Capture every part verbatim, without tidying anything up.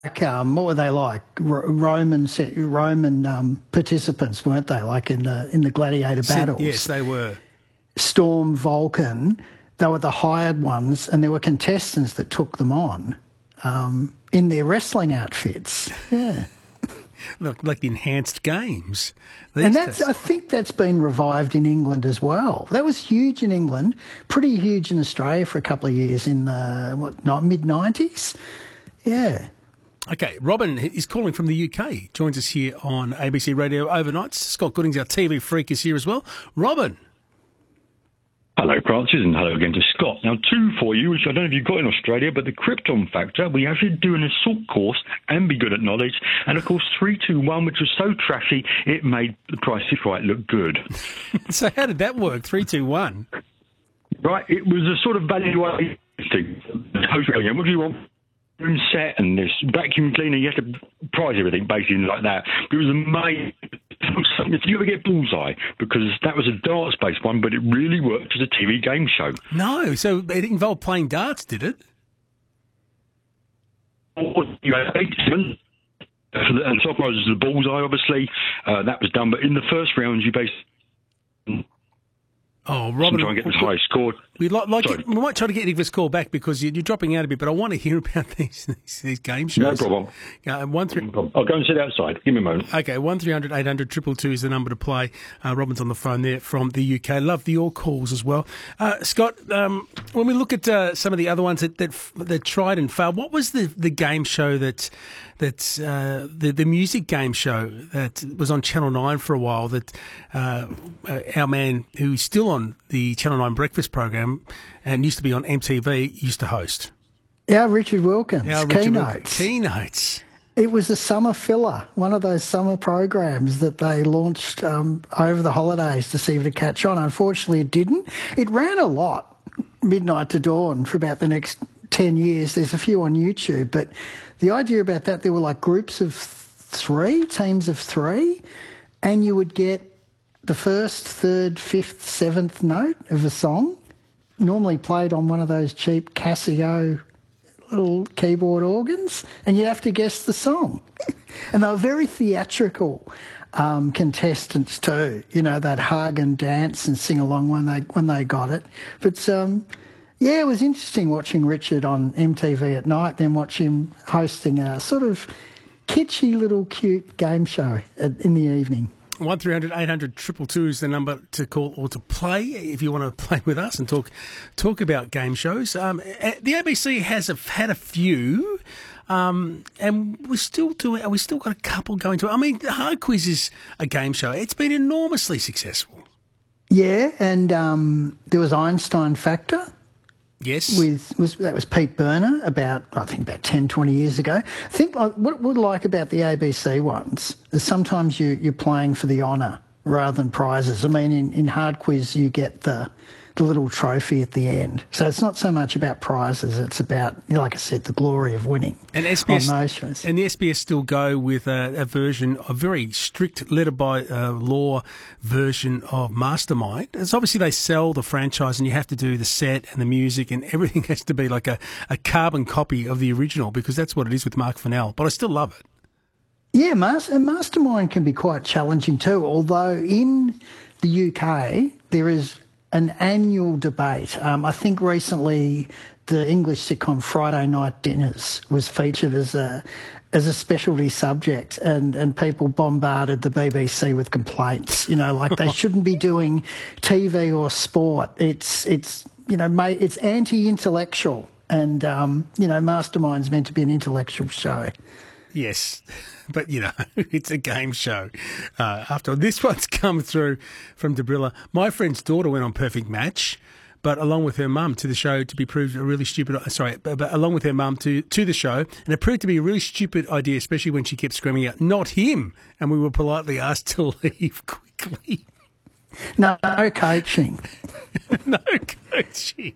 like, um, what were they like? R- Roman se- Roman um, participants, weren't they? Like in the in the gladiator Said, yes, battles. they were. Storm, Vulcan, they were the hired ones, and there were contestants that took them on um, in their wrestling outfits. Yeah. Look, like the enhanced games. And These that's, days. I think that's been revived in England as well. That was huge in England, pretty huge in Australia for a couple of years in the what, mid nineties. Yeah. Okay, Robin is calling from the U K. Joins us here on A B C Radio Overnights. Scott Goodings, our T V freak, is here as well. Robin. Hello, Francis, and hello again to Scott. Now, two for you, which I don't know if you've got in Australia, but the Krypton Factor, we actually do an assault course and be good at knowledge. And, of course, three two one, which was so trashy, it made The Price is Right look good. So how did that work, three two one? Right, it was a sort of valuation thing. What do you want? Room set and this vacuum cleaner, you have to price everything basically like that. But it was amazing. Did you ever get Bullseye? Because that was a darts-based one, but it really worked as a T V game show. No, so it involved playing darts, did it? You had eighty-seven. And top prize was the Bullseye, obviously. Uh, that was done. But in the first round, you basically... Oh, Robin, try and get the highest score. We'd like, like it, we might try to get Nicholas call back because you're, you're dropping out a bit, but I want to hear about these these, these game shows. No problem. Uh, one three, no problem. I'll go and sit outside. Give me a moment. Okay, one three hundred eight hundred two two is the number to play. Uh, Robin's on the phone there from the U K. Love the all calls as well. Uh, Scott, um, when we look at uh, some of the other ones that, that that tried and failed, what was the, the game show that that uh, the the music game show that was on Channel Nine for a while that uh, our man who's still on the Channel Nine breakfast program and used to be on M T V used to host? Yeah, Richard Wilkins, Our Richard Keynotes. Wilkins. Keynotes. It was a summer filler, one of those summer programs that they launched um, over the holidays to see if it catch on. Unfortunately, it didn't. It ran a lot, midnight to dawn, for about the next ten years. There's a few on YouTube, but the idea about that, there were like groups of three, teams of three, and you would get the first, third, fifth, seventh note of a song, normally played on one of those cheap Casio little keyboard organs, and you'd have to guess the song. And they were very theatrical um, contestants too. You know, they'd hug and dance and sing along when they when they got it. But um, yeah, it was interesting watching Richard on M T V at night, then watch him hosting a sort of kitschy little cute game show at, in the evening. one three hundred eight hundred two two is the number to call or to play if you want to play with us and talk talk about game shows. Um, the A B C has a, had a few, um, and we still do. We still got a couple going to. I mean, the Hard Quiz is a game show. It's been enormously successful. Yeah, and um, there was Einstein Factor. Yes. With was that was Pete Burner about I think about ten, twenty years ago. I think uh, what what I like about the A B C ones is sometimes you you're playing for the honour rather than prizes. I mean, in, in Hard Quiz you get the the little trophy at the end. So it's not so much about prizes, it's about, you know, like I said, the glory of winning. And S B S on those shows. And the S B S still go with a, a version, a very strict letter by uh, law version of Mastermind. It's obviously they sell the franchise and you have to do the set and the music and everything has to be like a, a carbon copy of the original because that's what it is with Mark Fennell. But I still love it. Yeah, Master, and Mastermind can be quite challenging too, although in the U K there is an annual debate. Um, I think recently the English sitcom Friday Night Dinners was featured as a as a specialty subject, and, and people bombarded the B B C with complaints. You know, like they shouldn't be doing T V or sport. It's it's you know, mate, it's anti-intellectual, and um, you know, Mastermind's meant to be an intellectual show. Yes, but, you know, it's a game show. Uh, after all, this one's come through from Debrilla. My friend's daughter went on Perfect Match, but along with her mum to the show to be proved a really stupid, sorry, but, but along with her mum to, to the show, and it proved to be a really stupid idea, especially when she kept screaming out, "Not him!" And we were politely asked to leave quickly. No coaching. No coaching.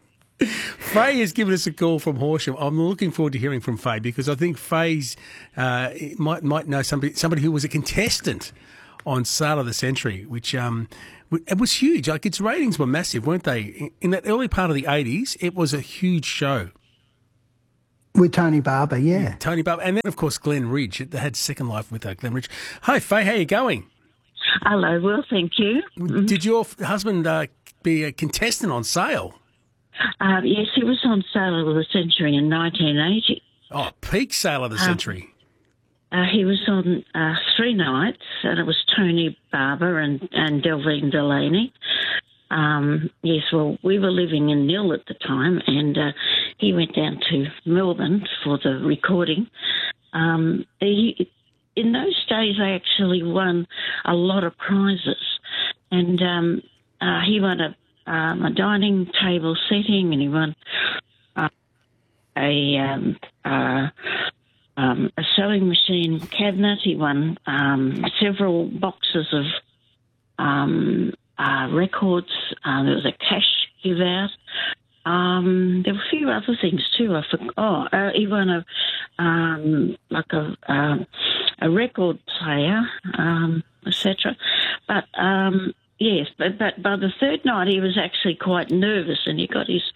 Faye has given us a call from Horsham. I'm looking forward to hearing from Faye because I think Faye's uh, might might know somebody somebody who was a contestant on Sale of the Century, which um, it was huge. Like its ratings were massive, weren't they? In that early part of the eighties, it was a huge show. With Tony Barber, yeah. Tony Barber. And then, of course, Glenn Ridge. They had Second Life with uh, Glenn Ridge. Hi, Faye, how you going? Hello, well, thank you. Did your f- husband uh, be a contestant on Sale? Uh, yes, he was on Sale of the Century in nineteen eighty. Oh, peak Sale of the Um, Century. Uh, he was on uh, three nights, and it was Tony Barber and, and Delvine Delaney. Um, yes, well, we were living in Nil at the time, and uh, he went down to Melbourne for the recording. Um, he, in those days, they actually won a lot of prizes, and um, uh, he won a, um, a dining table setting, and he won uh, a um, uh, um, a sewing machine cabinet. He won um, several boxes of um, uh, records. Uh, there was a cash give out. Um, there were a few other things too. I forgot. Oh, uh, he won a um, like a um, a record player, um, et cetera. But um, yes, but, but by the third night he was actually quite nervous, and he got his